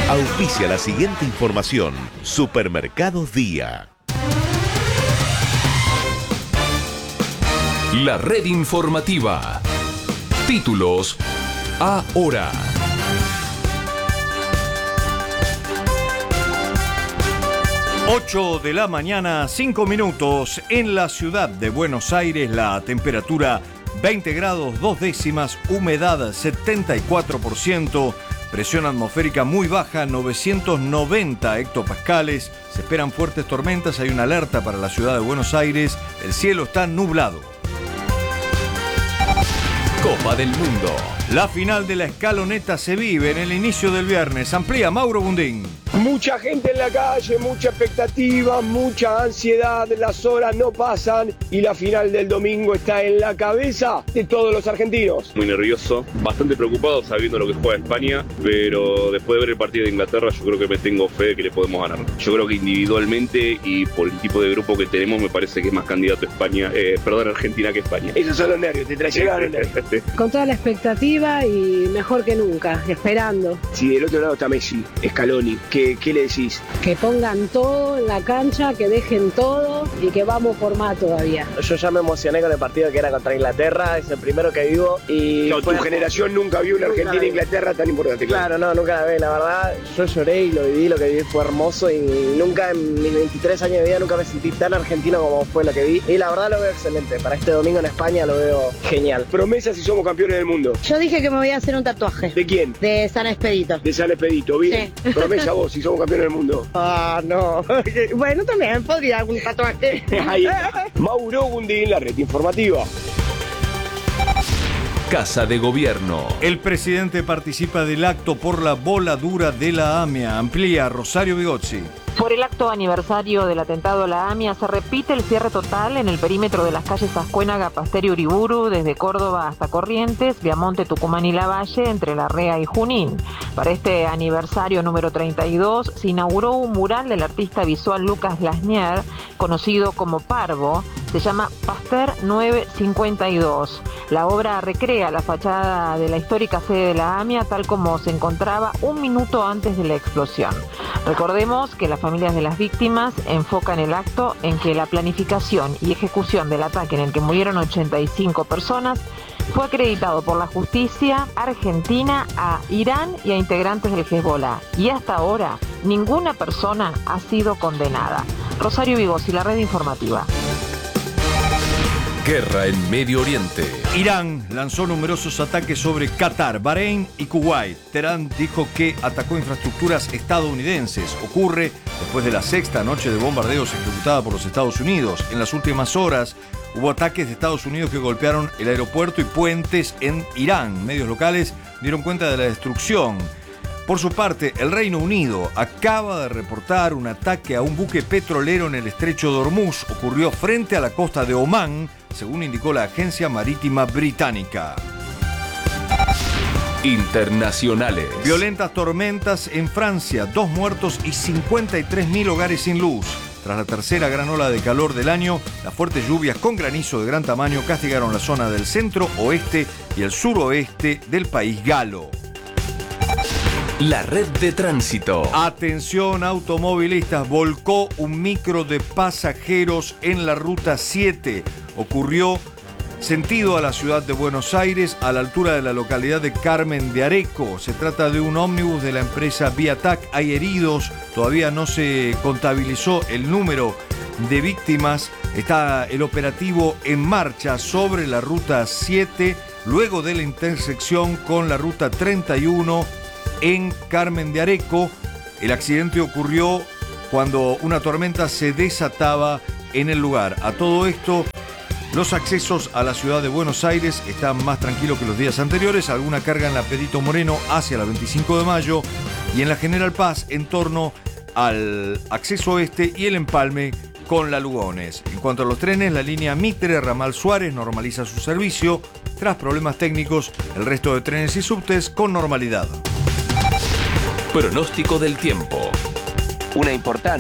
Auspicia la siguiente información. Supermercados Día. La red informativa. Títulos ahora. Ocho de la mañana, 5 minutos. En la ciudad de Buenos Aires, la temperatura 20 grados 2 décimas, humedad 74%, presión atmosférica muy baja, 990 hectopascales. Se esperan fuertes tormentas, hay una alerta para la ciudad de Buenos Aires. El cielo está nublado. Copa del Mundo. La final de la escaloneta se vive en el inicio del viernes. Amplía Mauro Bundín. Mucha gente en la calle, mucha expectativa, mucha ansiedad, las horas no pasan y la final del domingo está en la cabeza de todos los argentinos. Muy nervioso, bastante preocupado sabiendo lo que juega España, pero después de ver el partido de Inglaterra yo creo que me tengo fe de que le podemos ganar. Yo creo que individualmente y por el tipo de grupo que tenemos me parece que es más candidato Argentina que España. Esos son los nervios, te traicionaron. Con toda la expectativa y mejor que nunca, esperando. Si del otro lado está Messi, Scaloni, ¿qué le decís? Que pongan todo en la cancha, que dejen todo y que vamos por más todavía. Yo ya me emocioné con el partido que era contra Inglaterra, es el primero que vivo y... No, tu generación nunca vio una Argentina-Inglaterra tan importante. Claro, no, nunca la vi, la verdad. Yo lloré y lo que viví fue hermoso y nunca en mis 23 años de vida nunca me sentí tan argentino como fue lo que vi. Y la verdad lo veo excelente, para este domingo en España lo veo genial. Promesa si somos campeones del mundo. Yo dije que me voy a hacer un tatuaje. ¿De quién? De San Expedito. De San Expedito, bien. Sí. Promesa vos si somos campeones del mundo. Ah, no. Bueno, también podría un tatuaje. Ahí está. Mauro Bundín, la red informativa. Casa de Gobierno. El presidente participa del acto por la voladura de la AMIA. Amplía Rosario Bigozzi. Por el acto aniversario del atentado a la AMIA se repite el cierre total en el perímetro de las calles Ascuénaga, Pasteur y Uriburu, desde Córdoba hasta Corrientes, Viamonte, Tucumán y Lavalle, entre Larrea y Junín. Para este aniversario número 32 se inauguró un mural del artista visual Lucas Lasnier, conocido como Parvo. Se llama Pasteur 952. La obra recrea la fachada de la histórica sede de la AMIA tal como se encontraba un minuto antes de la explosión. Recordemos que las familias de las víctimas enfocan el acto en que la planificación y ejecución del ataque en el que murieron 85 personas fue acreditado por la justicia argentina a Irán y a integrantes del Hezbollah. Y hasta ahora, ninguna persona ha sido condenada. Rosario Bigozzi, la red informativa. Guerra en Medio Oriente. Irán lanzó numerosos ataques sobre Qatar, Bahrein y Kuwait. Teherán dijo que atacó infraestructuras estadounidenses. Ocurre después de la sexta noche de bombardeos ejecutada por los Estados Unidos. En las últimas horas hubo ataques de Estados Unidos que golpearon el aeropuerto y puentes en Irán. Medios locales dieron cuenta de la destrucción. Por su parte, el Reino Unido acaba de reportar un ataque a un buque petrolero en el estrecho de Hormuz. Ocurrió frente a la costa de Omán, según indicó la agencia marítima británica. Internacionales. Violentas tormentas en Francia, 2 muertos y 53.000 hogares sin luz. Tras la tercera gran ola de calor del año, las fuertes lluvias con granizo de gran tamaño castigaron la zona del centro, oeste y el suroeste del país galo. La red de tránsito. Atención automovilistas, volcó un micro de pasajeros en la ruta 7. Ocurrió sentido a la ciudad de Buenos Aires, a la altura de la localidad de Carmen de Areco. Se trata de un ómnibus de la empresa Viatac. Hay heridos, todavía no se contabilizó el número de víctimas. Está el operativo en marcha sobre la ruta 7, luego de la intersección con la ruta 31 en Carmen de Areco. El accidente ocurrió cuando una tormenta se desataba en el lugar. A todo esto, los accesos a la ciudad de Buenos Aires están más tranquilos que los días anteriores. Alguna carga en la Perito Moreno hacia la 25 de mayo y en la General Paz en torno al acceso oeste y el empalme con la Lugones. En cuanto a los trenes, la línea Mitre, Ramal Suárez, normaliza su servicio. Tras problemas técnicos, el resto de trenes y subtes con normalidad. Pronóstico del tiempo. Una importante